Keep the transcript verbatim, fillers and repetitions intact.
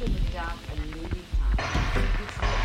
in the dark and moody time. It's lit